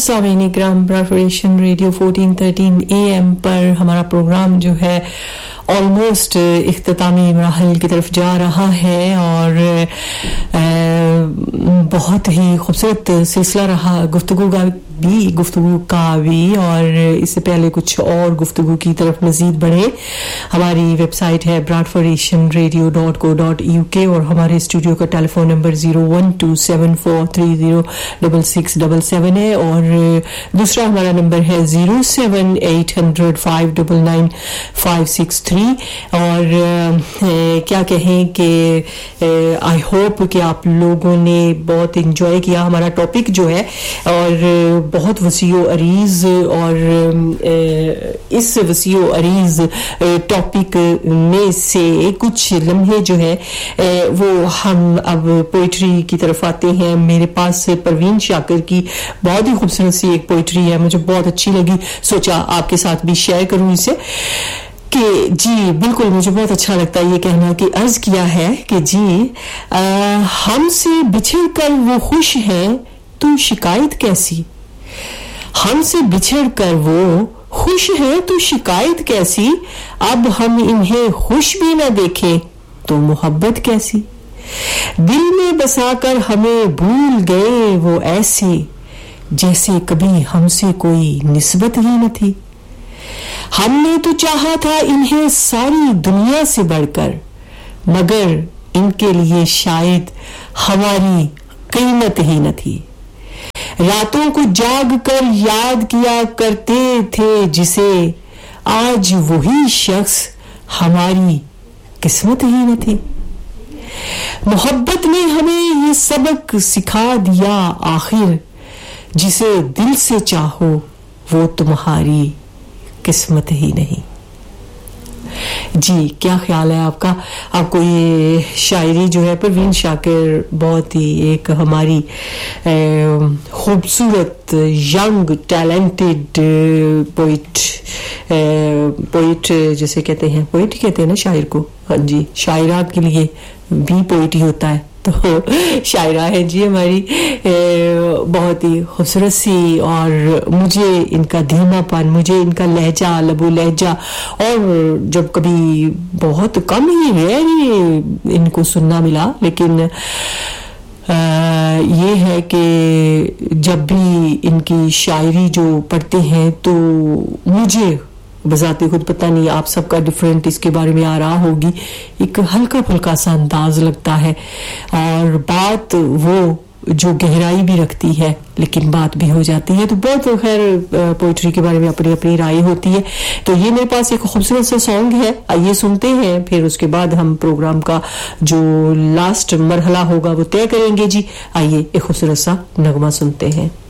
सामीन इकराम, broadcasting radio 1413 AM पर हमारा प्रोग्राम जो है ऑलमोस्ट इख्तितामी मराहल की तरफ जा रहा है और बहुत ही खूबसूरत सिलसिला रहा गुफ्तगू का भी। और इससे पहले कुछ और गुफ्तगू की तरफ मजीद बढ़े, हमारी वेबसाइट है broadforasianradio.co.uk और हमारे स्टूडियो का टेलीफोन नंबर 01274306677 है और दूसरा हमारा नंबर है 07800599563। और क्या कहें कि आई होप कि आप लोगों ने बहुत इंजॉय किया हमारा टॉपिक जो है, और बहुत वसीओ अरीज और इस वसीओ अरीज टॉपिक में से कुछ लम्हे जो है वो हम अब पोइट्री की तरफ आते हैं। मेरे पास परवीन शाकिर की बहुत ही खूबसूरत सी एक पोइट्री है, मुझे बहुत अच्छी लगी, सोचा आपके साथ भी शेयर करूं इसे। कि जी बिल्कुल, मुझे बहुत अच्छा लगता है ये कहना कि अर्ज किया है कि जी हमसे बिछड़ कर वो खुश हैं तो शिकायत कैसी, हमसे बिछड़ कर वो खुश है तो शिकायत कैसी, अब हम इन्हें खुश भी न देखें तो मोहब्बत कैसी, दिल में बसाकर हमें भूल गए वो ऐसे जैसे कभी हमसे कोई निस्बत ही न थी, हमने तो चाहा था इन्हें सारी दुनिया से बढ़कर, मगर इनके लिए शायद हमारी कीमत ही न थी, रातों को जाग कर याद किया करते थे जिसे, आज वही शख्स हमारी किस्मत ही न थी, मोहब्बत ने हमें ये सबक सिखा दिया आखिर, जिसे दिल से चाहो वो तुम्हारी किस्मत ही नहीं। जी क्या ख्याल है आपका? आपको ये शायरी जो है परवीन शाकिर बहुत ही एक हमारी खूबसूरत यंग टैलेंटेड पोइट जिसे कहते हैं, पोइट कहते हैं ना शायर को, हाँ जी, शायरा के लिए भी पोइट ही होता है, तो शायरा है जी हमारी बहुत ही खूबसूरत सी। और मुझे इनका धीमापन, मुझे इनका लहजा, लबो लहजा, और जब कभी बहुत कम ही रेयर ही इनको सुनना मिला, लेकिन ये है कि जब भी इनकी शायरी जो पढ़ते हैं तो मुझे बजाते खुद पता नहीं आप सबका डिफरेंट इसके बारे में आ रहा होगी, एक हल्का फुल्का सा अंदाज लगता है और बात वो जो गहराई भी रखती है लेकिन बात भी हो जाती है। तो बहुत खैर पोइट्री के बारे में अपनी अपनी राय होती है। तो ये मेरे पास एक खूबसूरत सा सॉन्ग है, आइए सुनते हैं, फिर उसके बाद हम प्रोग्राम का जो लास्ट मरहला होगा वो तय करेंगे। जी आइए एक खूबसूरत सा नगमा सुनते हैं।